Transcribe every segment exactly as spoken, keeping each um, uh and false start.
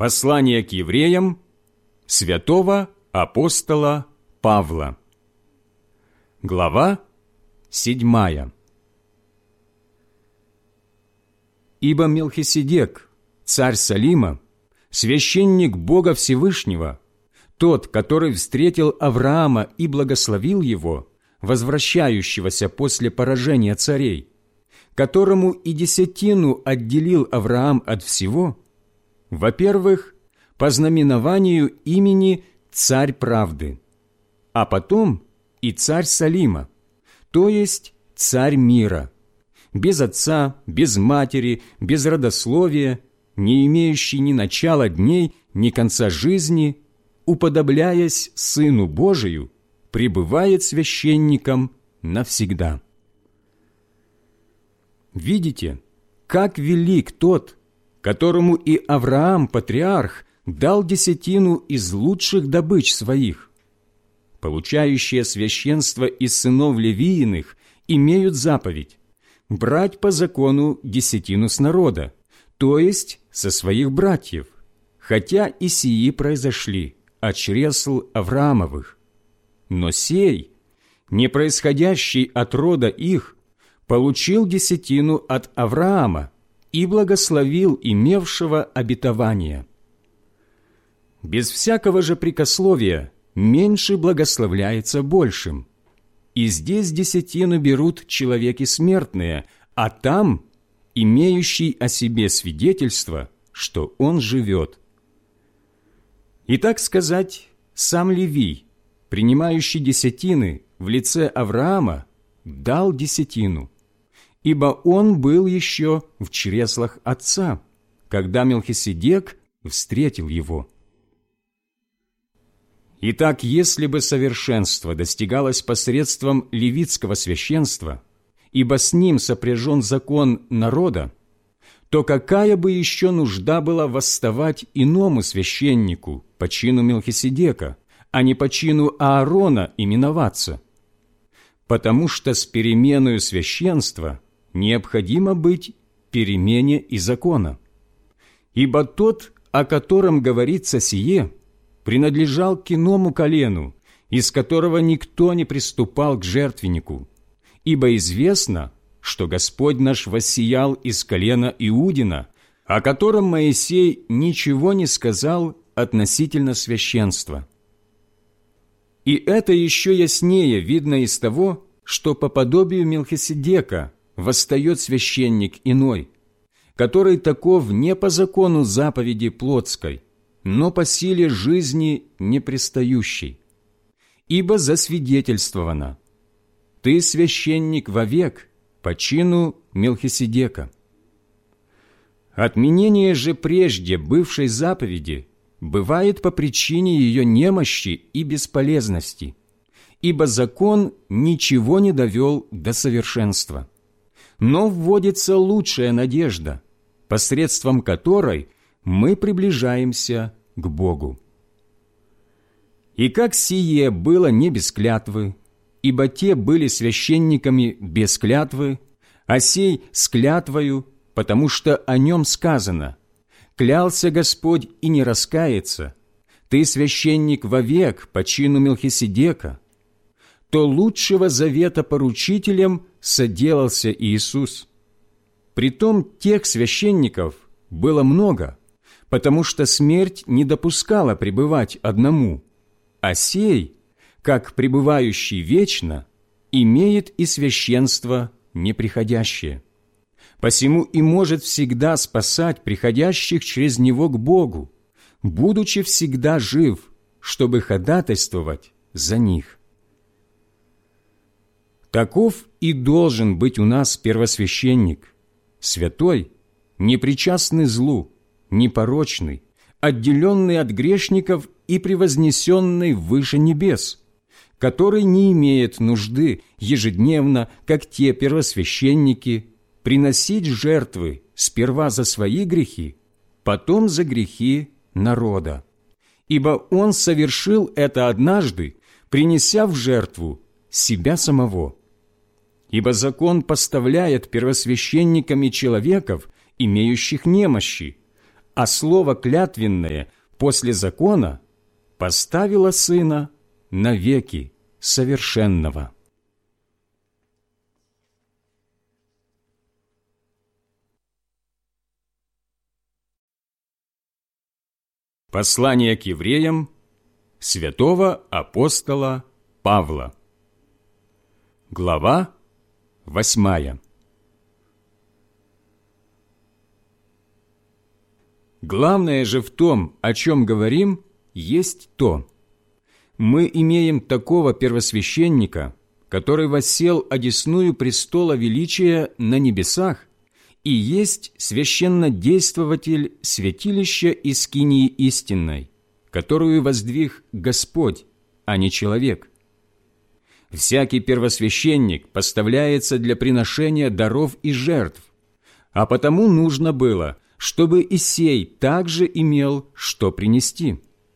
Послание к евреям святого апостола Павла. Глава седьмая. Ибо Мелхиседек, царь Салима, священник Бога Всевышнего, тот, который встретил Авраама и благословил его, возвращающегося после поражения царей, которому и десятину отделил Авраам от всего, во-первых, по знаменованию имени Царь Правды, а потом и Царь Салима, то есть Царь Мира, без отца, без матери, без родословия, не имеющий ни начала дней, ни конца жизни, уподобляясь Сыну Божию, пребывает священником навсегда. Видите, как велик тот, которому и Авраам, патриарх, дал десятину из лучших добыч своих. Получающие священство из сынов Левииных имеют заповедь брать по закону десятину с народа, то есть со своих братьев, хотя и сии произошли от чресл Авраамовых. Но сей, не происходящий от рода их, получил десятину от Авраама и благословил имевшего обетование. Без всякого же прикословия меньше благословляется большим. И здесь десятину берут человеки смертные, а там имеющий о себе свидетельство, что он живет. И так сказать, сам Левий, принимающий десятины в лице Авраама, дал десятину, ибо он был еще в чреслах отца, когда Мелхиседек встретил его. Итак, если бы совершенство достигалось посредством левитского священства, ибо с ним сопряжен закон народа, то какая бы еще нужда была восставать иному священнику по чину Мелхиседека, а не по чину Аарона именоваться? Потому что с переменою священства необходимо быть перемене и закона. Ибо тот, о котором говорится сие, принадлежал к иному колену, из которого никто не приступал к жертвеннику, ибо известно, что Господь наш воссиял из колена Иудина, о котором Моисей ничего не сказал относительно священства. И это еще яснее видно из того, что по подобию Мелхиседека восстает священник иной, который таков не по закону заповеди плотской, но по силе жизни непрестающей. Ибо засвидетельствовано: «Ты священник вовек по чину Мелхиседека». Отменение же прежде бывшей заповеди бывает по причине ее немощи и бесполезности, ибо закон ничего не довел до совершенства. Но вводится лучшая надежда, посредством которой мы приближаемся к Богу. И как сие было не без клятвы, ибо те были священниками без клятвы, а сей с клятвою, потому что о нем сказано: «Клялся Господь и не раскается, ты священник вовек по чину Мелхиседека», то лучшего завета поручителем соделался Иисус. Притом тех священников было много, потому что смерть не допускала пребывать одному, а сей, как пребывающий вечно, имеет и священство неприходящее. Посему и может всегда спасать приходящих через него к Богу, будучи всегда жив, чтобы ходатайствовать за них. Таков и должен быть у нас первосвященник, святой, непричастный злу, непорочный, отделенный от грешников и превознесенный выше небес, который не имеет нужды ежедневно, как те первосвященники, приносить жертвы сперва за свои грехи, потом за грехи народа. Ибо Он совершил это однажды, принеся в жертву себя самого. Ибо закон поставляет первосвященниками человеков, имеющих немощи, а слово клятвенное после закона поставило Сына навеки совершенного. Послание к евреям святого апостола Павла. Глава восьмая. Главное же в том, о чем говорим, есть то: мы имеем такого первосвященника, который воссел одесную престола величия на небесах и есть священнодействователь святилища и скинии истинной, которую воздвиг Господь, а не человек. Всякий первосвященник поставляется для приношения даров и жертв, а потому нужно было, чтобы и сей также имел что принести.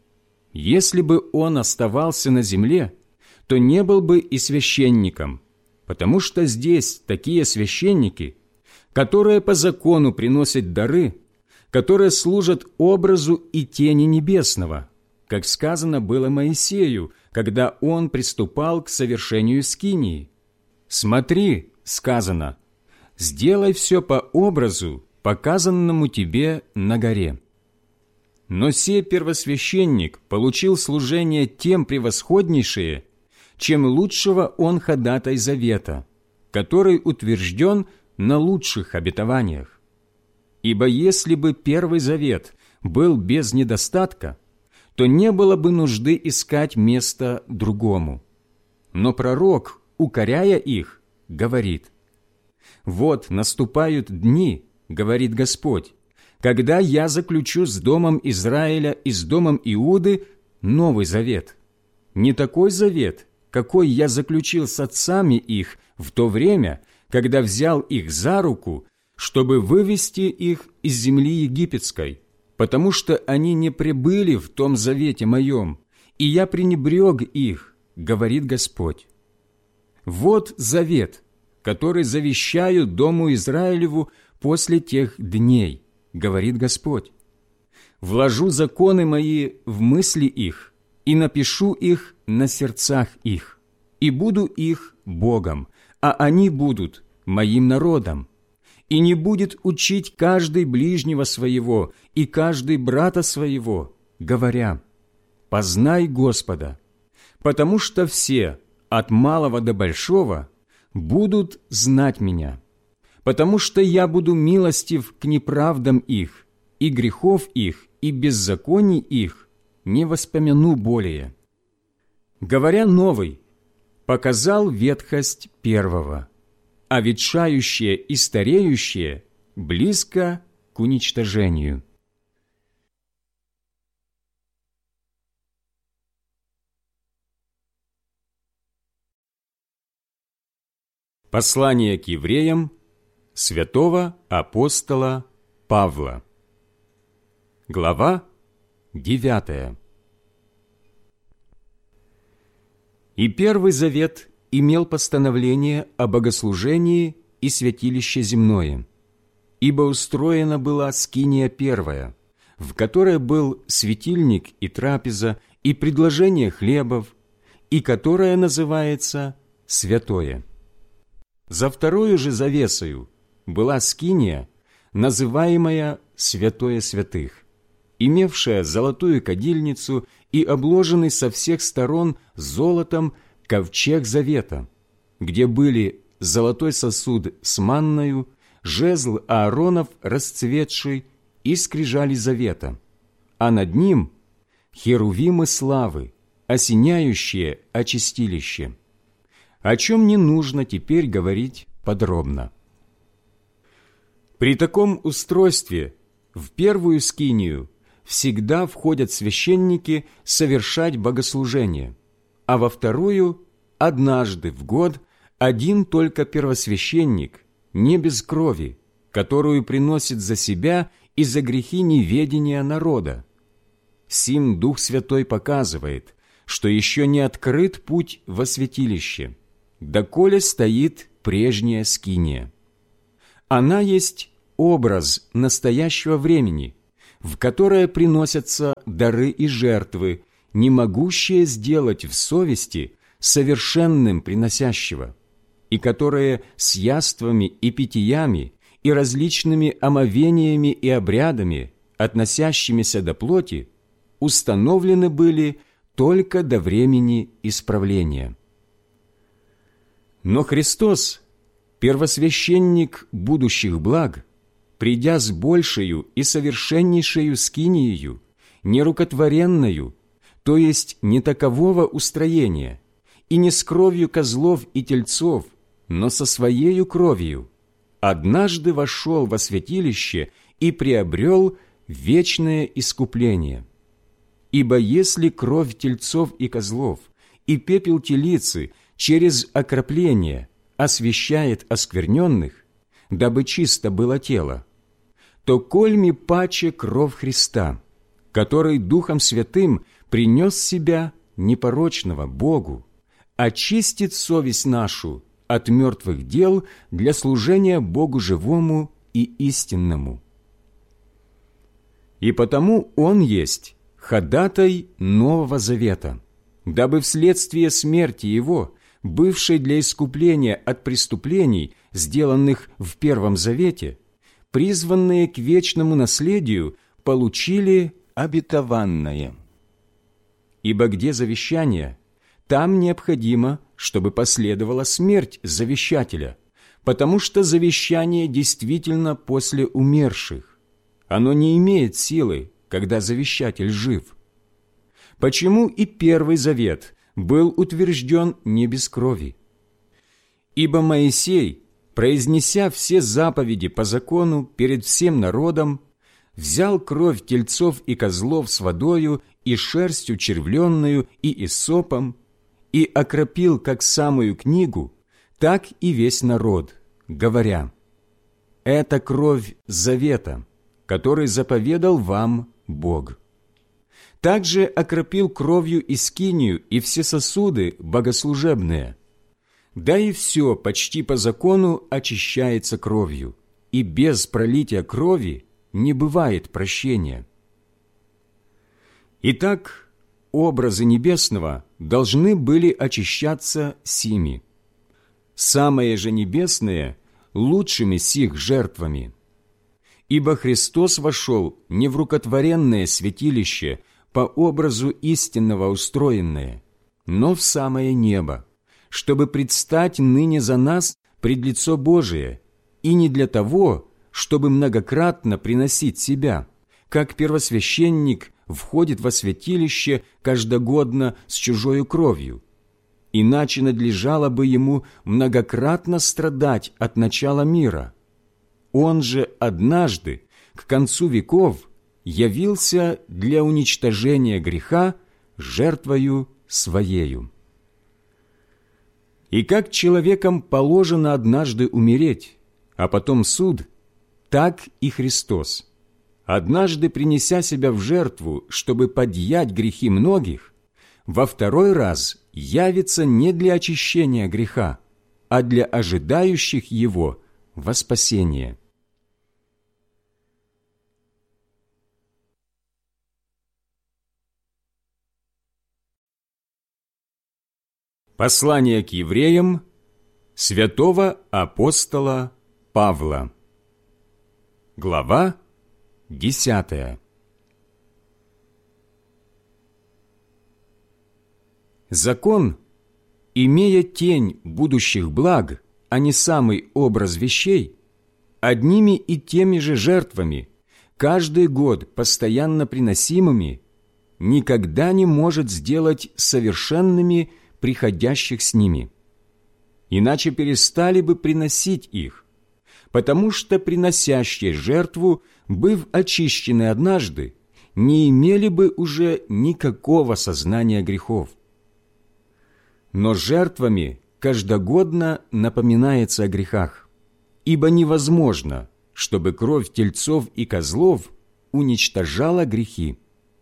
Если бы он оставался на земле, то не был бы и священником, потому что здесь такие священники, которые по закону приносят дары, которые служат образу и тени небесного, как сказано было Моисею, когда он приступал к совершению скинии. «Смотри, — сказано, — сделай все по образу, показанному тебе на горе». Но сей первосвященник получил служение тем превосходнейшее, чем лучшего он ходатай завета, который утвержден на лучших обетованиях. Ибо если бы Первый Завет был без недостатка, то не было бы нужды искать место другому. Но пророк, укоряя их, говорит: «Вот наступают дни, — говорит Господь, — когда я заключу с домом Израиля и с домом Иуды новый завет, не такой завет, какой я заключил с отцами их в то время, когда взял их за руку, чтобы вывести их из земли египетской, потому что они не пребыли в том завете моем, и я пренебрег их, говорит Господь. Вот завет, который завещаю дому Израилеву после тех дней, говорит Господь. Вложу законы мои в мысли их и напишу их на сердцах их, и буду их Богом, а они будут моим народом. И не будет учить каждый ближнего своего и каждый брата своего, говоря: познай Господа, потому что все, от малого до большого, будут знать меня, потому что я буду милостив к неправдам их, и грехов их, и беззаконий их не воспомяну более». Говоря новый, показал ветхость первого, а ветшающее и стареющее близко к уничтожению. Послание к евреям святого апостола Павла. Глава девятая. И Первый Завет имел постановление о богослужении и святилище земное, ибо устроена была скиния первая, в которой был светильник и трапеза, и предложение хлебов, и которая называется святое. За вторую же завесою была скиния, называемая святое святых, имевшая золотую кадильницу и обложенный со всех сторон золотом ковчег завета, где были золотой сосуд с манною, жезл Ааронов расцветший и скрижали завета, а над ним херувимы славы, осеняющие очистилище, о чем не нужно теперь говорить подробно. При таком устройстве в первую скинию всегда входят священники совершать богослужение, а во вторую – однажды в год один только первосвященник, не без крови, которую приносит за себя и за грехи неведения народа. Сим Дух Святой показывает, что еще не открыт путь во святилище, доколе стоит прежняя скиния. Она есть образ настоящего времени, в которое приносятся дары и жертвы, не могущие сделать в совести совершенным приносящего, и которые с яствами и питьями и различными омовениями и обрядами, относящимися до плоти, установлены были только до времени исправления. Но Христос, первосвященник будущих благ, придя с большею и совершеннейшею скиниею, нерукотворенною, то есть не такового устроения, и не с кровью козлов и тельцов, но со своею кровью, однажды вошел во святилище и приобрел вечное искупление. Ибо если кровь тельцов и козлов и пепел телицы через окропление освящает оскверненных, дабы чисто было тело, то кольми паче кровь Христа, который Духом Святым принес себя непорочного Богу, очистит совесть нашу от мертвых дел для служения Богу живому и истинному. И потому Он есть ходатай Нового Завета, дабы вследствие смерти Его, бывшей для искупления от преступлений, сделанных в Первом Завете, призванные к вечному наследию, получили обетованное. Ибо где завещание, там необходимо, чтобы последовала смерть завещателя, потому что завещание действительно после умерших. Оно не имеет силы, когда завещатель жив. Почему и Первый Завет был утвержден не без крови? Ибо Моисей, произнеся все заповеди по закону перед всем народом, взял кровь тельцов и козлов с водою и шерстью червленную и иссопом, и окропил как самую книгу, так и весь народ, говоря: «Это кровь завета, который заповедал вам Бог». Также окропил кровью и скинию и все сосуды богослужебные. Да и все почти по закону очищается кровью, и без пролития крови не бывает прощения. Итак, образы небесного должны были очищаться сими. Самые же небесные лучшими сих жертвами. Ибо Христос вошел не в рукотворенное святилище, по образу истинного устроенное, но в самое небо, чтобы предстать ныне за нас пред лицо Божие, и не для того, чтобы многократно приносить себя, как первосвященник входит во святилище каждогодно с чужою кровью, иначе надлежало бы ему многократно страдать от начала мира. Он же однажды, к концу веков, явился для уничтожения греха жертвою Своею. И как человекам положено однажды умереть, а потом суд, так и Христос, однажды принеся себя в жертву, чтобы подъять грехи многих, во второй раз явится не для очищения греха, а для ожидающих Его во спасение. Послание к евреям святого апостола Павла. Глава десятая. Закон, имея тень будущих благ, а не самый образ вещей, одними и теми же жертвами, каждый год постоянно приносимыми, никогда не может сделать совершенными приходящих с ними. Иначе перестали бы приносить их, потому что приносящие жертву, быв очищены однажды, не имели бы уже никакого сознания грехов. Но жертвами каждогодно напоминается о грехах, ибо невозможно, чтобы кровь тельцов и козлов уничтожала грехи.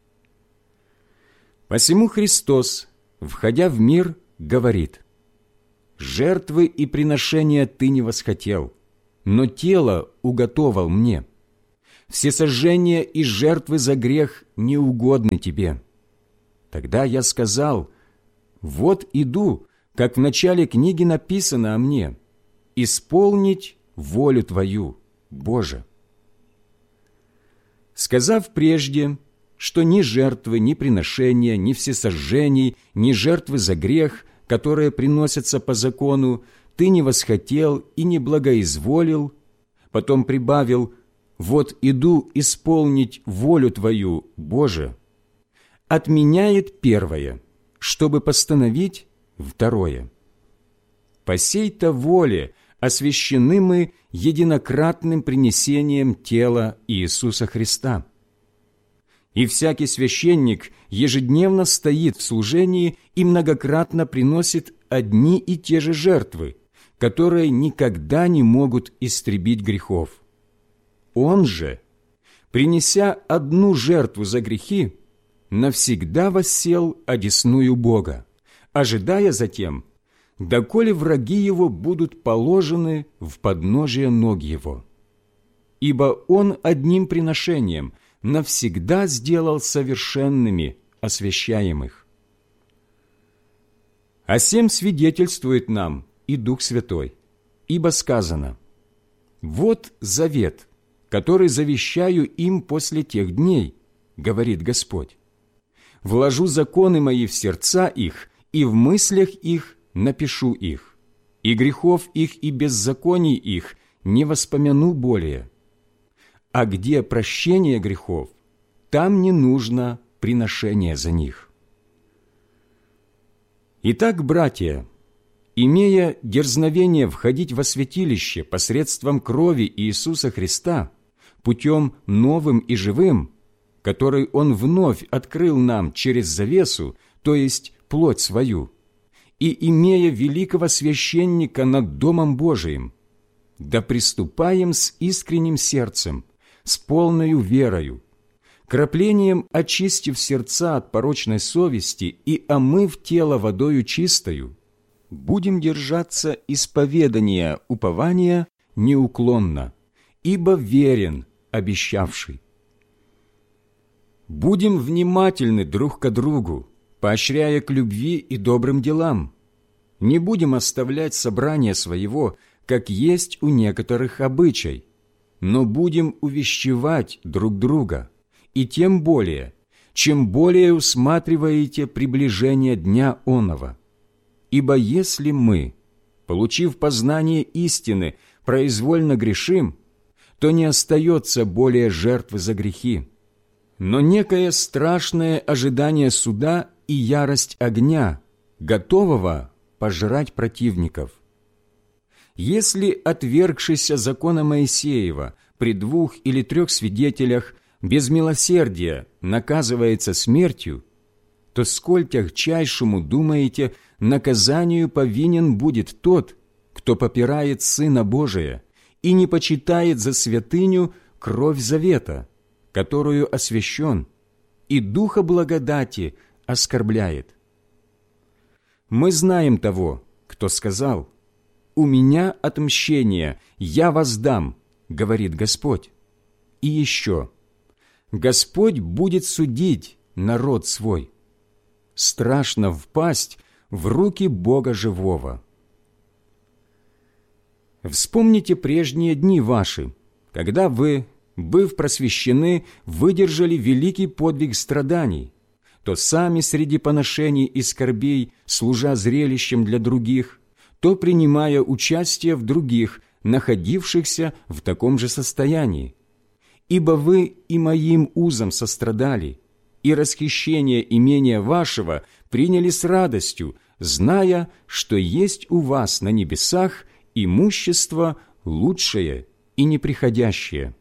Посему Христос, входя в мир, говорит: «Жертвы и приношения ты не восхотел, но тело уготовал мне. всесожжения и жертвы за грех не угодны тебе». Тогда я сказал: «Вот иду, как в начале книги написано о мне, исполнить волю Твою, Боже». Сказав прежде, что ни жертвы, ни приношения, ни всесожжений, ни жертвы за грех, которые приносятся по закону, ты не восхотел и не благоизволил, потом прибавил: «Вот иду исполнить волю Твою, Боже», отменяет первое, чтобы постановить второе. По сей-то воле освящены мы единократным принесением тела Иисуса Христа. И всякий священник ежедневно стоит в служении и многократно приносит одни и те же жертвы, которые никогда не могут истребить грехов. Он же, принеся одну жертву за грехи, навсегда воссел одесную Бога, ожидая затем, доколе враги его будут положены в подножие ног его. Ибо он одним приношением навсегда сделал совершенными освящаемых. О сем свидетельствует нам и Дух Святой, ибо сказано: «Вот завет, который завещаю им после тех дней, говорит Господь. Вложу законы мои в сердца их, и в мыслях их напишу их, и грехов их и беззаконий их не воспомяну более. А где прощение грехов, там не нужно приношение за них». Итак, братья, имея дерзновение входить во святилище посредством крови Иисуса Христа, путем новым и живым, который Он вновь открыл нам через завесу, то есть плоть свою, и имея великого священника над Домом Божиим, да приступаем с искренним сердцем, с полною верою, краплением очистив сердца от порочной совести и омыв тело водою чистою, будем держаться исповедания упования неуклонно, ибо верен обещавший. Будем внимательны друг к другу, поощряя к любви и добрым делам. Не будем оставлять собрание своего, как есть у некоторых обычай, но будем увещевать друг друга, и тем более, чем более усматриваете приближение дня оного. Ибо если мы, получив познание истины, произвольно грешим, то не остается более жертвы за грехи, но некое страшное ожидание суда и ярость огня, готового пожрать противников. Если отвергшийся закона Моисеева при двух или трех свидетелях без милосердия наказывается смертью, то сколь тягчайшему, думаете, наказанию повинен будет тот, кто попирает Сына Божия и не почитает за святыню кровь завета, которую освящен, и Духа благодати оскорбляет. Мы знаем того, кто сказал: «У меня отмщение, я воздам, говорит Господь». И еще: «Господь будет судить народ свой». Страшно впасть в руки Бога живого. Вспомните прежние дни ваши, когда вы, быв просвещены, выдержали великий подвиг страданий, то сами среди поношений и скорбей, служа зрелищем для других, то принимая участие в других, находившихся в таком же состоянии. Ибо вы и моим узом сострадали, и расхищение имения вашего приняли с радостью, зная, что есть у вас на небесах имущество лучшее и неприходящее.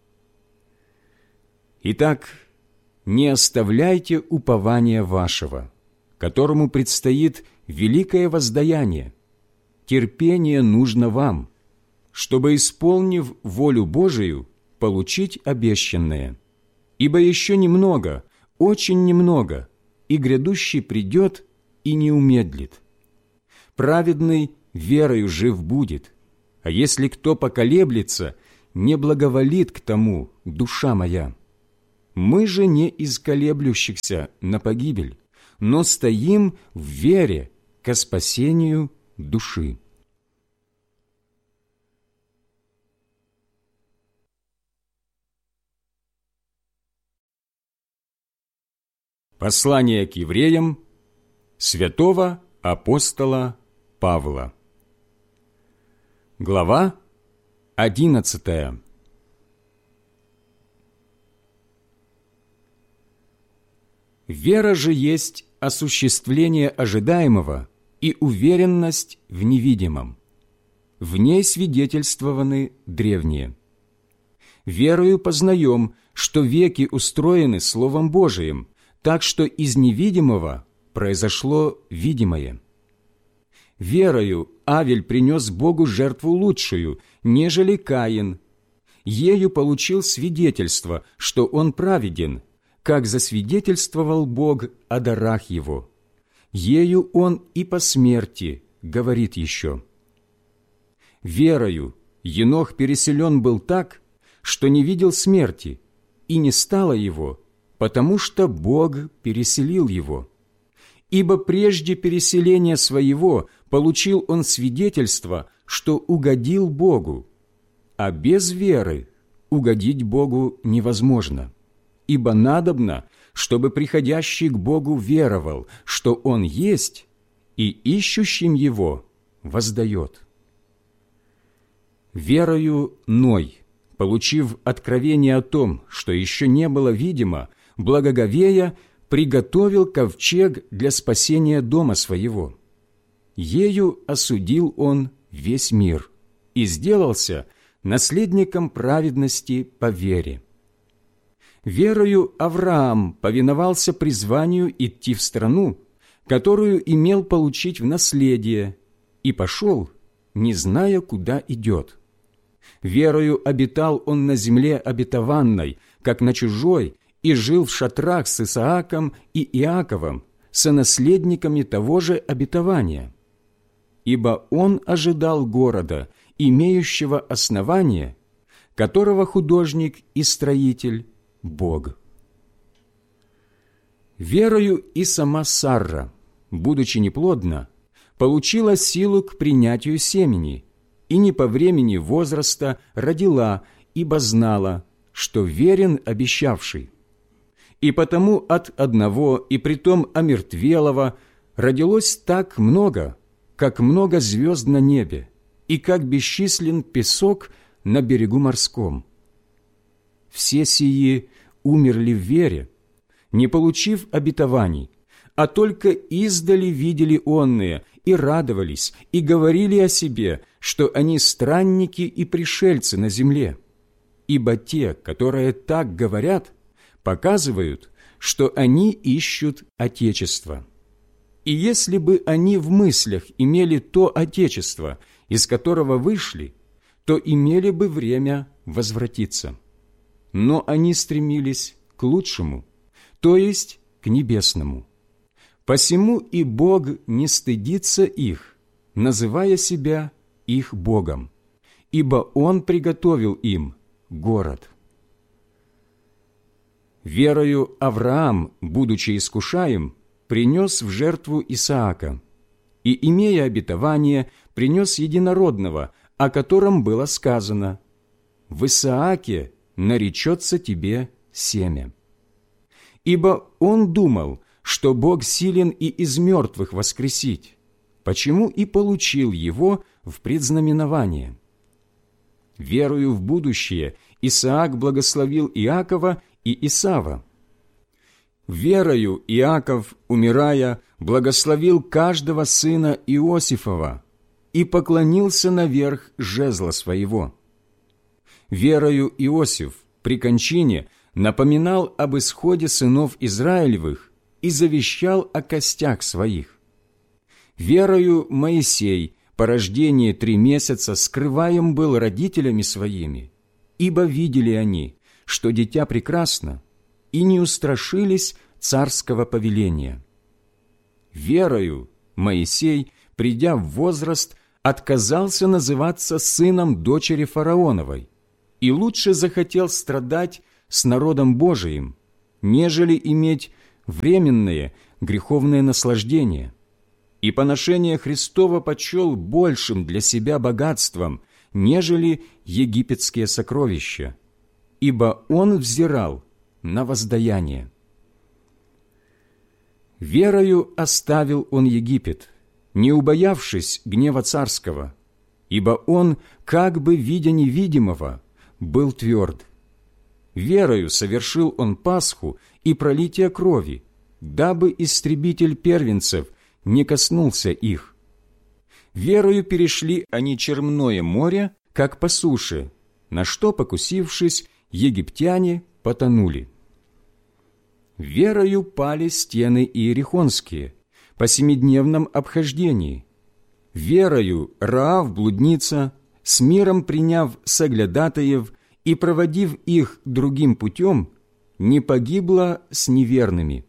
Итак, не оставляйте упования вашего, которому предстоит великое воздаяние. Терпение нужно вам, чтобы, исполнив волю Божию, получить обещанное. Ибо еще немного, очень немного, и грядущий придет и не умедлит. Праведный верою жив будет, а если кто поколеблется, не благоволит к тому, душа моя. Мы же не из колеблющихся на погибель, но стоим в вере ко спасению души». Послание к евреям святого апостола Павла. Глава одиннадцатая. Вера же есть осуществление ожидаемого и уверенность в невидимом. В ней свидетельствованы древние. Верою познаем, что веки устроены Словом Божиим, так что из невидимого произошло видимое. Верою Авель принес Богу жертву лучшую, нежели Каин. Ею получил свидетельство, что он праведен, как засвидетельствовал Бог о дарах его. Ею он и по смерти говорит еще. Верою Енох переселен был так, что не видел смерти, и не стало его, потому что Бог переселил его. Ибо прежде переселения своего получил он свидетельство, что угодил Богу, а без веры угодить Богу невозможно. Ибо надобно, чтобы приходящий к Богу веровал, что Он есть, и ищущим Его воздает. Верою Ной, получив откровение о том, что еще не было видимо, благоговея, приготовил ковчег для спасения дома своего. Ею осудил он весь мир и сделался наследником праведности по вере. Верою Авраам повиновался призванию идти в страну, которую имел получить в наследие, и пошел, не зная, куда идет. Верою обитал он на земле обетованной, как на чужой, и жил в шатрах с Исааком и Иаковом, сонаследниками того же обетования. Ибо он ожидал города, имеющего основание, которого художник и строитель – Бог. Верою и сама Сарра, будучи неплодна, получила силу к принятию семени, и не по времени возраста родила, ибо знала, что верен обещавший. И потому от одного, и притом омертвелого, родилось так много, как много звезд на небе, и как бесчислен песок на берегу морском. Все сии умерли в вере, не получив обетований, а только издали видели онные, и радовались, и говорили о себе, что они странники и пришельцы на земле. Ибо те, которые так говорят, показывают, что они ищут Отечество. И если бы они в мыслях имели то Отечество, из которого вышли, то имели бы время возвратиться. Но они стремились к лучшему, то есть к небесному. Посему и Бог не стыдится их, называя себя их Богом, ибо Он приготовил им город. Верою Авраам, будучи искушаем, принес в жертву Исаака, и, имея обетование, принес единородного, о котором было сказано: «В Исааке наречется тебе семя». Ибо он думал, что Бог силен и из мертвых воскресить, почему и получил его в предзнаменование. Верою в будущее Исаак благословил Иакова и Исава. Верою Иаков, умирая, благословил каждого сына Иосифова и поклонился наверх жезла своего. Верою Иосиф при кончине напоминал об исходе сынов Израилевых и завещал о костях своих. Верою Моисей по рождении три месяца скрываем был родителями своими, ибо видели они, что дитя прекрасно, и не устрашились царского повеления. Верою Моисей, придя в возраст, отказался называться сыном дочери фараоновой, и лучше захотел страдать с народом Божиим, нежели иметь временное греховное наслаждение, и поношение Христова почел большим для себя богатством, нежели египетские сокровища, ибо он взирал на воздаяние. Верою оставил он Египет, не убоявшись гнева царского, ибо он, как бы видя невидимого, был тверд. Верою совершил он Пасху и пролитие крови, дабы истребитель первенцев не коснулся их. Верою перешли они Черное море, как по суше, на что, покусившись, египтяне потонули. Верою пали стены иерихонские по семидневном обхождении. Верою Раав блудница, с миром приняв соглядатаев и проводив их другим путем, не погибла с неверными.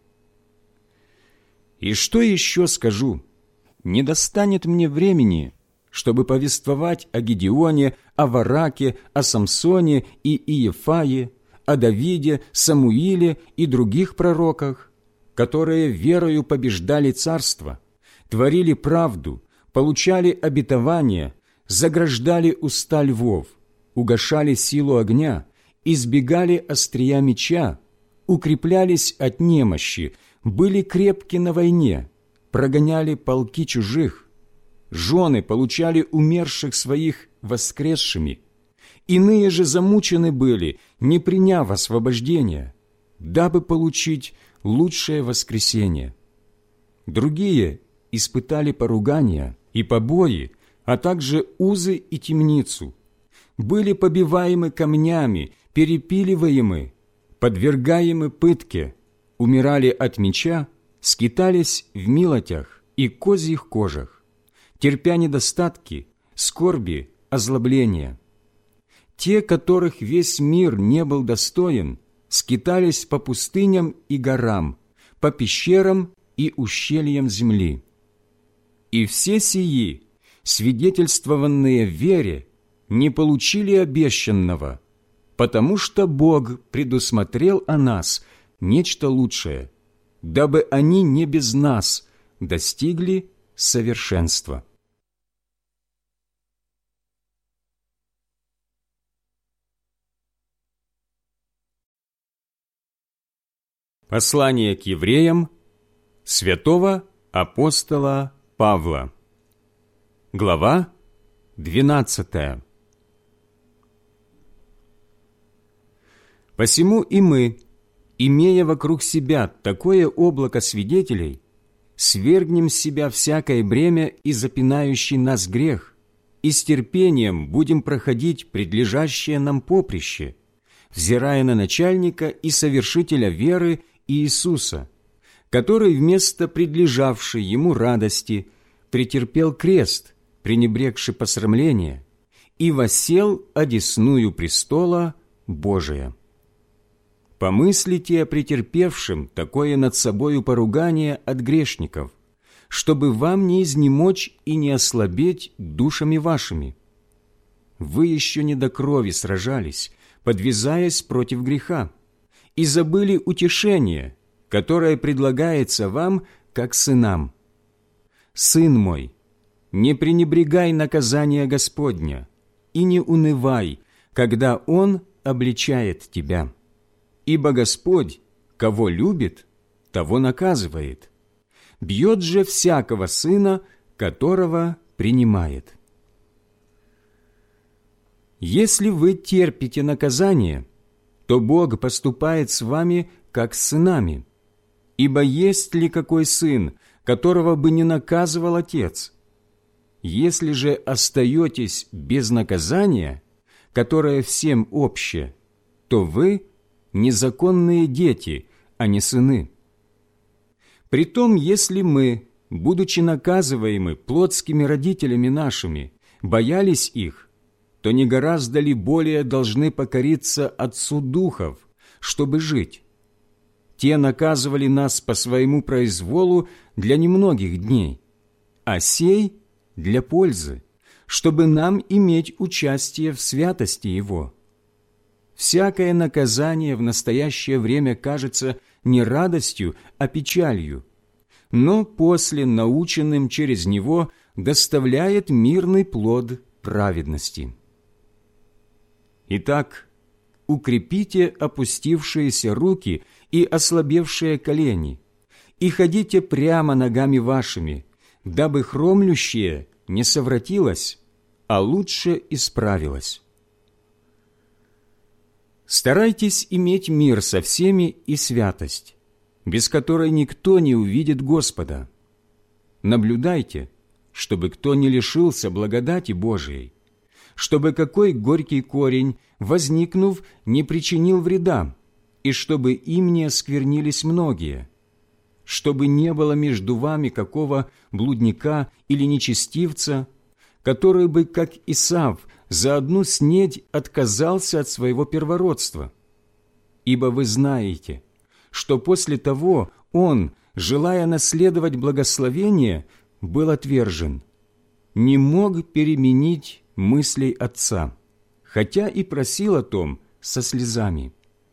И что еще скажу? Не достанет мне времени, чтобы повествовать о Гедеоне, о Вараке, о Самсоне и Иефае, о Давиде, Самуиле и других пророках, которые верою побеждали царство, творили правду, получали обетования, заграждали уста львов, угашали силу огня, избегали острия меча, укреплялись от немощи, были крепки на войне, прогоняли полки чужих, жены получали умерших своих воскресшими, иные же замучены были, не приняв освобождения, дабы получить лучшее воскресение. Другие испытали поругания и побои, а также узы и темницу, были побиваемы камнями, перепиливаемы, подвергаемы пытке, умирали от меча, скитались в милотях и козьих кожах, терпя недостатки, скорби, озлобления. Те, которых весь мир не был достоин, скитались по пустыням и горам, по пещерам и ущельям земли. И все сии, свидетельствованные в вере, не получили обещанного, потому что Бог предусмотрел о нас нечто лучшее, дабы они не без нас достигли совершенства. Послание к евреям святого апостола Павла. Глава двенадцатая. Посему и мы, имея вокруг себя такое облако свидетелей, свергнем с себя всякое бремя и запинающий нас грех, и с терпением будем проходить предлежащее нам поприще, взирая на начальника и совершителя веры Иисуса, который вместо предлежавшей ему радости претерпел крест, пренебрегши посрамление, и воссел одесную престола Божия. Помыслите о претерпевшем такое над собою поругание от грешников, чтобы вам не изнемочь и не ослабеть душами вашими. Вы еще не до крови сражались, подвязаясь против греха, и забыли утешение, которое предлагается вам, как сынам. Сын мой, не пренебрегай наказания Господня, и не унывай, когда Он обличает тебя. Ибо Господь, кого любит, того наказывает, бьет же всякого сына, которого принимает. Если вы терпите наказание, то Бог поступает с вами, как с сынами. Ибо есть ли какой сын, которого бы не наказывал отец? Если же остаетесь без наказания, которое всем обще, то вы незаконные дети, а не сыны. Притом, если мы, будучи наказываемы плотскими родителями нашими, боялись их, то не гораздо ли более должны покориться Отцу Духов, чтобы жить? Те наказывали нас по своему произволу для немногих дней, а сей – для пользы, чтобы нам иметь участие в святости Его. всякое наказание в настоящее время кажется не радостью, а печалью, но после, наученным через него, доставляет мирный плод праведности. Итак, укрепите опустившиеся руки и ослабевшие колени, и ходите прямо ногами вашими, дабы хромлющее не совратилось, а лучше исправилось. Старайтесь иметь мир со всеми и святость, без которой никто не увидит Господа. Наблюдайте, чтобы кто не лишился благодати Божией, чтобы какой горький корень, возникнув, не причинил вреда, и чтобы им не осквернились многие, чтобы не было между вами какого блудника или нечестивца, который бы, как Исав, за одну снедь отказался от своего первородства. Ибо вы знаете, что после того он, желая наследовать благословение, был отвержен, не мог переменить мыслей отца, хотя и просил о том со слезами.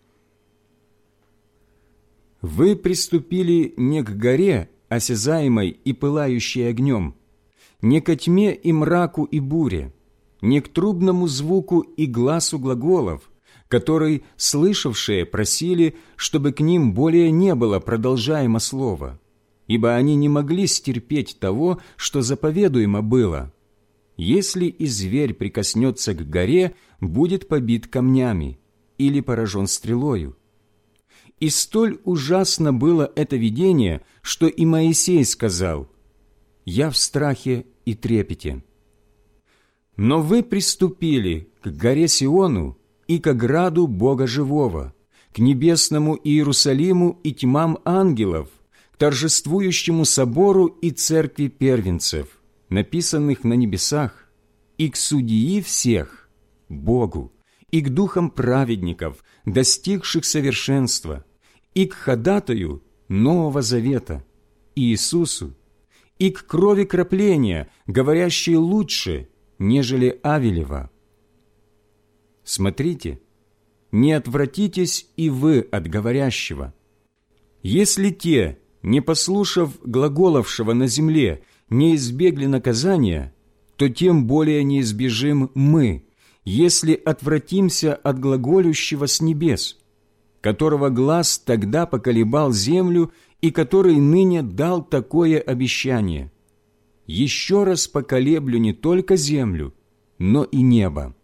Вы приступили не к горе, осязаемой и пылающей огнем, не ко тьме и мраку и буре, не к трубному звуку и гласу глаголов, который слышавшие просили, чтобы к ним более не было продолжаемо слова, ибо они не могли стерпеть того, что заповедуемо было. Если и зверь прикоснется к горе, будет побит камнями или поражен стрелою. И столь ужасно было это видение, что и Моисей сказал: «Я в страхе и трепете». Но вы приступили к горе Сиону и к ограду Бога Живого, к небесному Иерусалиму и тьмам ангелов, к торжествующему собору и церкви первенцев, написанных на небесах, и к судьи всех, Богу, и к духам праведников, достигших совершенства, и к ходатаю Нового Завета, Иисусу, и к крови кропления, говорящей лучше, нежели Авелева. Смотрите, не отвратитесь и вы от говорящего. Если те, не послушав глаголовшего на земле, не избегли наказания, то тем более не избежим мы, если отвратимся от глаголющего с небес, которого глас тогда поколебал землю и который ныне дал такое обещание: «Еще раз поколеблю не только землю, но и небо».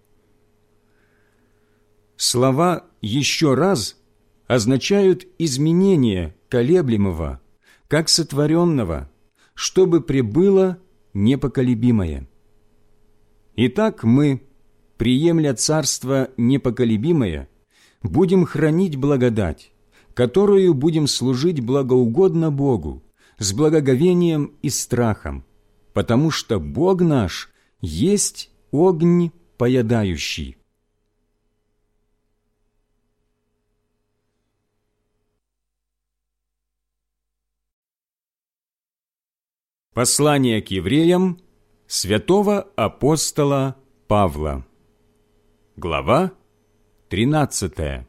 Слова «еще раз» означают изменение колеблемого, как сотворенного, чтобы пребыло непоколебимое. Итак, мы, приемля царство непоколебимое, будем хранить благодать, которую будем служить благоугодно Богу, с благоговением и страхом, потому что Бог наш есть огонь поедающий. Послание к евреям святого апостола Павла. Глава тринадцатая.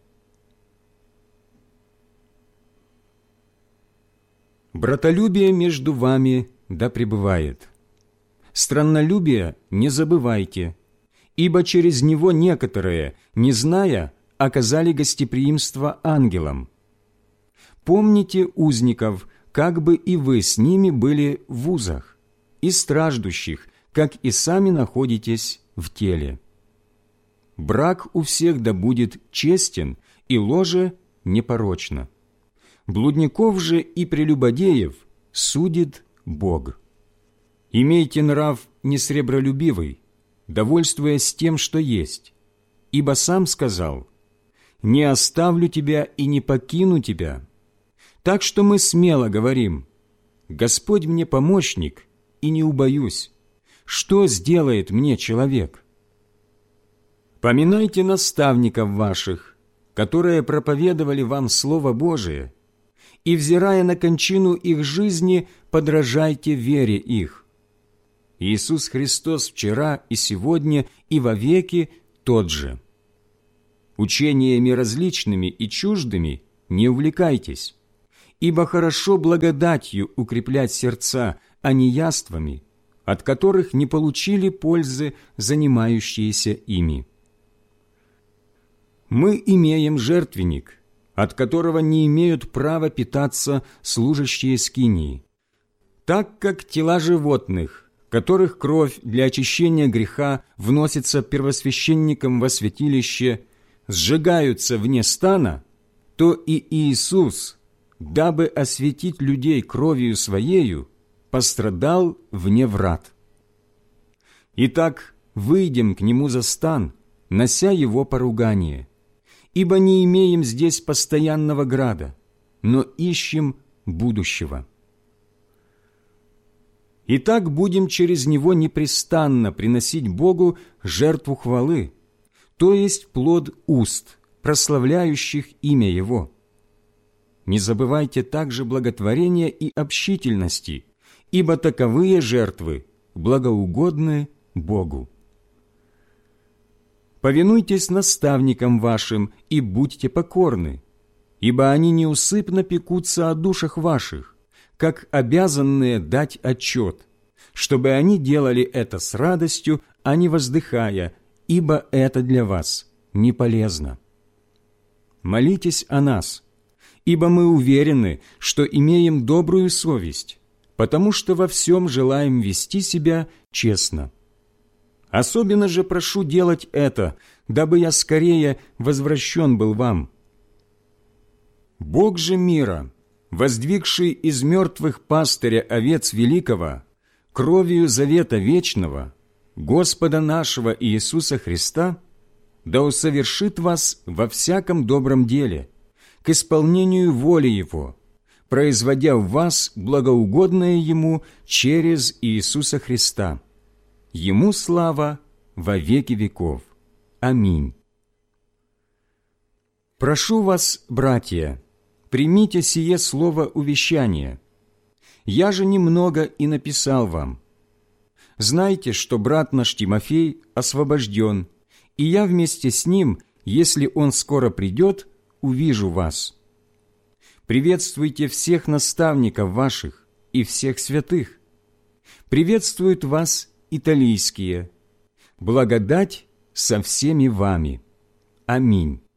Братолюбие между вами да пребывает. Страннолюбие не забывайте, ибо через него некоторые, не зная, оказали гостеприимство ангелам. Помните узников, как бы и вы с ними были в узах, и страждущих, как и сами находитесь в теле. Брак у всех да будет честен, и ложе непорочно. Блудников же и прелюбодеев судит Бог. Имейте нрав несребролюбивый, довольствуясь тем, что есть, ибо сам сказал: «Не оставлю тебя и не покину тебя». Так что мы смело говорим: «Господь мне помощник, и не убоюсь. Что сделает мне человек?» Поминайте наставников ваших, которые проповедовали вам Слово Божие, и, взирая на кончину их жизни, подражайте вере их. Иисус Христос вчера и сегодня и вовеки тот же. учениями различными и чуждыми не увлекайтесь, ибо хорошо благодатью укреплять сердца, а не яствами, от которых не получили пользы занимающиеся ими. Мы имеем жертвенник, от которого не имеют права питаться служащие скинии, так как тела животных, которых кровь для очищения греха вносится первосвященником во святилище, сжигаются вне стана, то и Иисус, дабы осветить людей кровью Своею, пострадал вне врат. Итак, выйдем к Нему за стан, нося Его поругание, ибо не имеем здесь постоянного града, но ищем будущего. Итак, будем через Него непрестанно приносить Богу жертву хвалы, то есть плод уст, прославляющих имя Его. Не забывайте также благотворения и общительности, ибо таковые жертвы благоугодны Богу. Повинуйтесь наставникам вашим и будьте покорны, ибо они неусыпно пекутся о душах ваших, как обязанные дать отчет, чтобы они делали это с радостью, а не воздыхая, ибо это для вас не полезно. Молитесь о нас, ибо мы уверены, что имеем добрую совесть, потому что во всем желаем вести себя честно. Особенно же прошу делать это, дабы я скорее возвращен был вам. Бог же мира, воздвигший из мертвых пастыря овец великого, кровью завета вечного, Господа нашего Иисуса Христа, да усовершит вас во всяком добром деле, к исполнению воли Его, производя в вас благоугодное Ему через Иисуса Христа. Ему слава во веки веков. Аминь. Прошу вас, братья, примите сие слово увещания. Я же немного и написал вам. Знайте, что брат наш Тимофей освобожден, и я вместе с ним, если он скоро придет, увижу вас. Приветствуйте всех наставников ваших и всех святых. Приветствуют вас италийские. Благодать со всеми вами. Аминь.